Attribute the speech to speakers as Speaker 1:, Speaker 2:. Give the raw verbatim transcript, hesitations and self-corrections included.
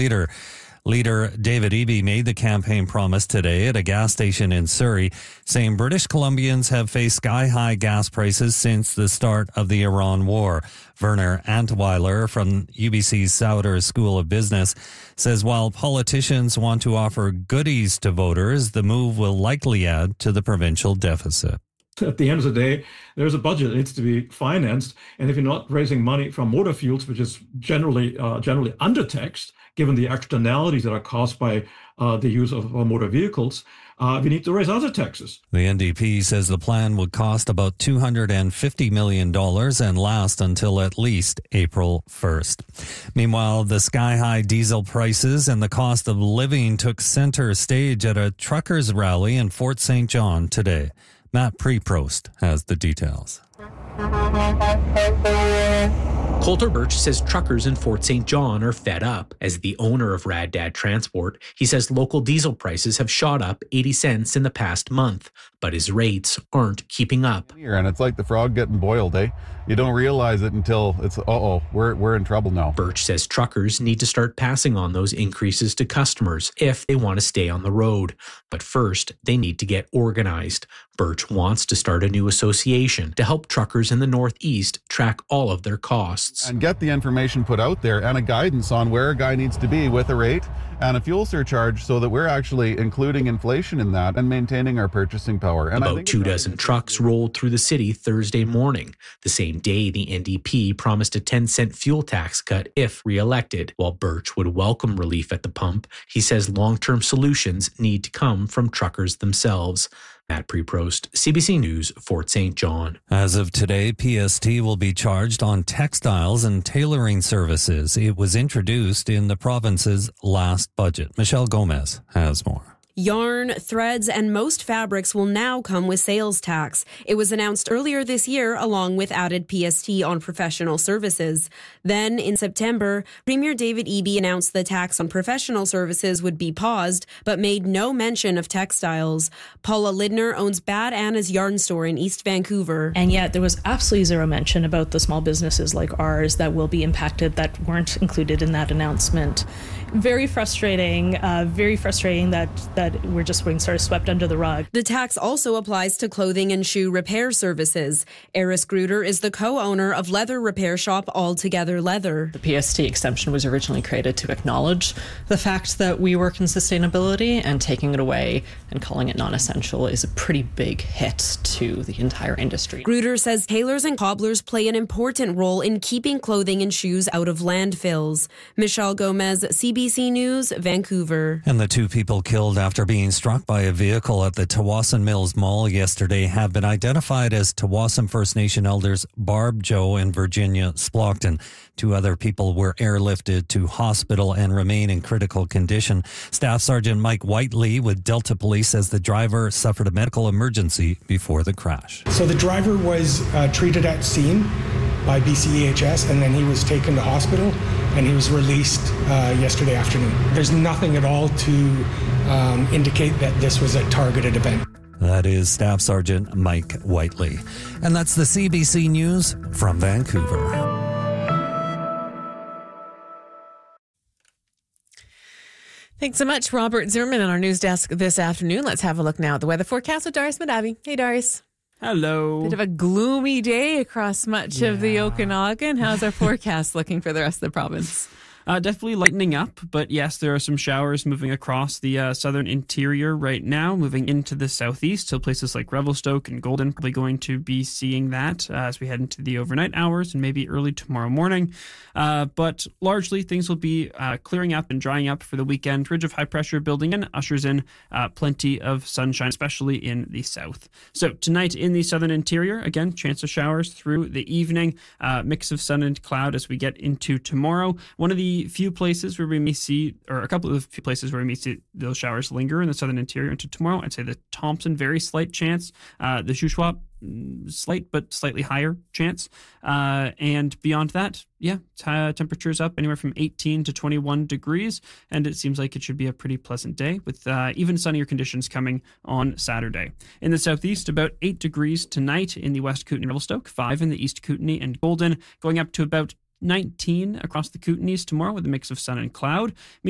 Speaker 1: leader. Leader David Eby made the campaign promise today at a gas station in Surrey, saying British Columbians have faced sky-high gas prices since the start of the Iran war. Werner Antweiler from U B C's Sauder School of Business says while politicians want to offer goodies to voters, the move will likely add to the provincial deficit.
Speaker 2: At the end of the day, there's a budget that needs to be financed, and if you're not raising money from motor fuels, which is generally uh, generally undertaxed, given the externalities that are caused by uh, the use of uh, motor vehicles, uh, we need to raise other taxes.
Speaker 1: The N D P says the plan would cost about two hundred fifty million dollars and last until at least April first. Meanwhile, the sky-high diesel prices and the cost of living took center stage at a truckers' rally in Fort Saint John today. Matt Preprost has the details.
Speaker 3: Coulter Birch says truckers in Fort Saint John are fed up. As the owner of Rad Dad Transport, he says local diesel prices have shot up eighty cents in the past month, but his rates aren't keeping up.
Speaker 4: And it's like the frog getting boiled, eh? You don't realize it until it's, uh-oh, we're, we're in trouble now.
Speaker 3: Birch says truckers need to start passing on those increases to customers if they want to stay on the road. But first, they need to get organized. Birch wants to start a new association to help truckers in the Northeast track all of their costs.
Speaker 4: And get the information put out there and a guidance on where a guy needs to be with a rate and a fuel surcharge so that we're actually including inflation in that and maintaining our purchasing power. And
Speaker 3: About two dozen trucks rolled through the city Thursday morning. The same day, the N D P promised a ten cent fuel tax cut if re-elected. While Birch would welcome relief at the pump, he says long-term solutions need to come from truckers themselves. Matt Preprost, C B C News, Fort Saint John.
Speaker 1: As of today, P S T will be charged on textiles and tailoring services. It was introduced in the province's last budget. Michelle Gomez has more.
Speaker 5: Yarn, threads, and most fabrics will now come with sales tax. It was announced earlier this year along with added P S T on professional services. Then, in September, Premier David Eby announced the tax on professional services would be paused, but made no mention of textiles. Paula Lidner owns Bad Anna's yarn store in East Vancouver.
Speaker 6: And yet there was absolutely zero mention about the small businesses like ours that will be impacted that weren't included in that announcement. Very frustrating, uh, very frustrating that, that we're just being sort of swept under the rug.
Speaker 5: The tax also applies to clothing and shoe repair services. Eris Gruder is the co-owner of leather repair shop All Together Leather.
Speaker 7: The P S T exemption was originally created to acknowledge the fact that we work in sustainability, and taking it away and calling it non-essential is a pretty big hit to the entire industry.
Speaker 5: Gruder says tailors and cobblers play an important role in keeping clothing and shoes out of landfills. Michelle Gomez, C B C News, Vancouver.
Speaker 1: And the two people killed after being struck by a vehicle at the Tawasin Mills Mall yesterday have been identified as Tawasin First Nation elders Barb Joe and Virginia Splaughton. Two other people were airlifted to hospital and remain in critical condition. Staff Sergeant Mike Whiteley with Delta Police says the driver suffered a medical emergency before the crash.
Speaker 8: So the driver was uh, treated at scene by B C E H S, and then he was taken to hospital and he was released uh, yesterday afternoon. There's nothing at all to um, indicate that this was a targeted event.
Speaker 1: That is Staff Sergeant Mike Whiteley. And that's the C B C News from Vancouver.
Speaker 9: Thanks so much, Robert Zimmerman, on our news desk this afternoon. Let's have a look now at the weather forecast with Darius Madavi. Hey, Darius.
Speaker 10: Hello.
Speaker 9: Bit of a gloomy day across much yeah. of the Okanagan. How's our forecast looking for the rest of the province?
Speaker 10: Uh, definitely lightening up, but yes, there are some showers moving across the uh, southern interior right now, moving into the southeast. So places like Revelstoke and Golden probably going to be seeing that uh, as we head into the overnight hours and maybe early tomorrow morning. Uh, but largely, things will be uh, clearing up and drying up for the weekend. Ridge of high pressure building in ushers in uh, plenty of sunshine, especially in the south. So tonight in the southern interior, again, chance of showers through the evening, uh, mix of sun and cloud as we get into tomorrow. One of the few places where we may see, or a couple of few places where we may see those showers linger in the southern interior into tomorrow. I'd say the Thompson, very slight chance. Uh, the Shuswap, slight but slightly higher chance. Uh, and beyond that, yeah, t- temperatures up anywhere from eighteen to twenty-one degrees. And it seems like it should be a pretty pleasant day with uh, even sunnier conditions coming on Saturday. In the southeast, about eight degrees tonight in the West Kootenay, Revelstoke, five in the East Kootenay and Golden, going up to about nineteen across the Kootenays tomorrow with a mix of sun and cloud.